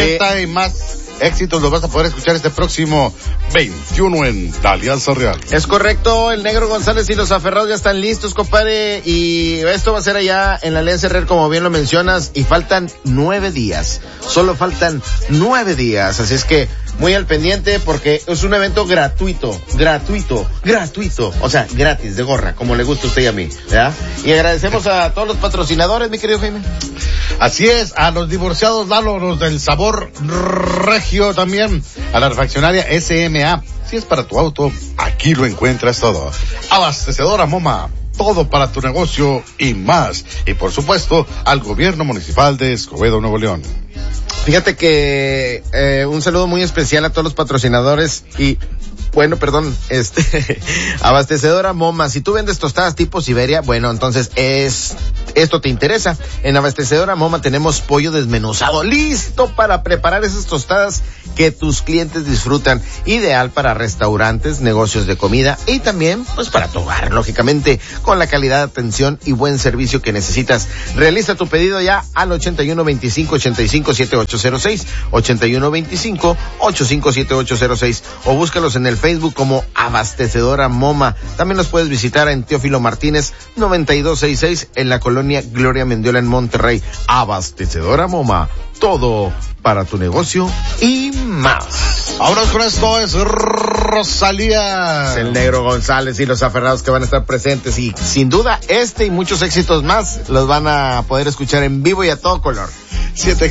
Esta y más éxitos los vas a poder escuchar este próximo 21 en la Alianza Real. Es correcto, el Negro González y los Aferrados ya están listos, compadre, y esto va a ser allá en la Alianza Real, como bien lo mencionas, y faltan 9 días. Solo faltan 9 días, así es que muy al pendiente porque es un evento gratuito, o sea, gratis, de gorra, como le gusta a usted y a mí, ¿verdad? Y agradecemos a todos los patrocinadores, mi querido Jaime. Así es, a los divorciados Lalo, los del sabor regio también, a la refaccionaria SMA. Si es para tu auto, aquí lo encuentras todo. Abastecedora Moma, todo para tu negocio y más. Y por supuesto, al gobierno municipal de Escobedo, Nuevo León. Fíjate que un saludo muy especial a todos los patrocinadores y Abastecedora Moma. Si tú vendes tostadas tipo Siberia, bueno, entonces esto te interesa. En Abastecedora Moma tenemos pollo desmenuzado, listo para preparar esas tostadas que tus clientes disfrutan. Ideal para restaurantes, negocios de comida y también, pues, para tu hogar, lógicamente, con la calidad de atención y buen servicio que necesitas. Realiza tu pedido ya al 8125-857806, 8125-857806, o búscalos en el Facebook como Abastecedora Moma. También los puedes visitar en Teófilo Martínez 9266 en la colonia Gloria Mendiola en Monterrey. Abastecedora Moma, todo para tu negocio y más. Ahora con esto es Rosalía. Es el Negro González y los Aferrados que van a estar presentes, y sin duda y muchos éxitos más los van a poder escuchar en vivo y a todo color. 7